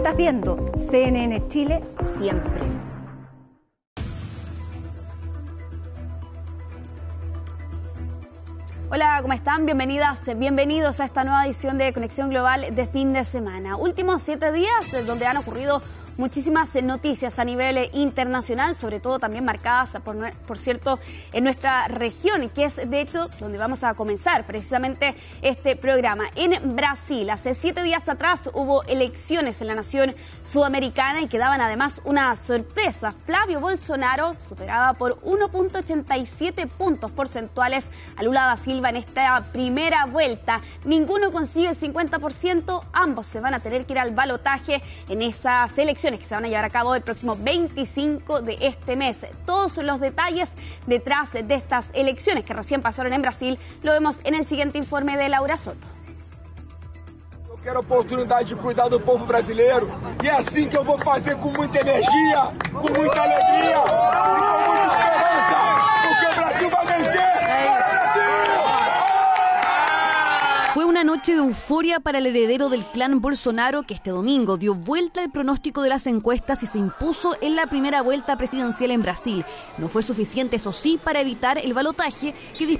Estás viendo CNN Chile siempre. Hola, ¿cómo están? Bienvenidas, bienvenidos a esta nueva edición de Conexión Global de fin de semana. Últimos 7 días donde han ocurrido muchísimas noticias a nivel internacional, sobre todo también marcadas, por cierto, en nuestra región, que es de hecho donde vamos a comenzar precisamente este programa. En Brasil, hace 7 días atrás hubo elecciones en la nación sudamericana y que daban además una sorpresa. Flavio Bolsonaro superaba por 1.87 puntos porcentuales a Lula da Silva en esta primera vuelta. Ninguno consigue el 50%, ambos se van a tener que ir al balotaje en esas elecciones que se van a llevar a cabo el próximo 25 de este mes. Todos los detalles detrás de estas elecciones que recién pasaron en Brasil lo vemos en el siguiente informe de Laura Soto. Eu quero a oportunidade de cuidar do povo brasileiro e é assim que eu vou fazer com muita energia, com muita alegria e com muita esperança, porque o Brasil vai vencer. Fue una noche de euforia para el heredero del clan Bolsonaro, que este domingo dio vuelta al pronóstico de las encuestas y se impuso en la primera vuelta presidencial en Brasil. No fue suficiente, eso sí, para evitar el balotaje que